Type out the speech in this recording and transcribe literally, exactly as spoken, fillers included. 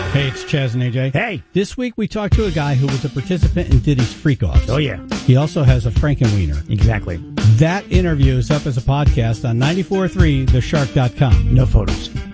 Hey, it's Chaz and A J. Hey. This week we talked to a guy who was a participant in Diddy's Freak-Offs. Oh, yeah. He also has a Frankenwiener. Exactly. That interview is up as a podcast on ninety-four point three the shark dot com. No photos.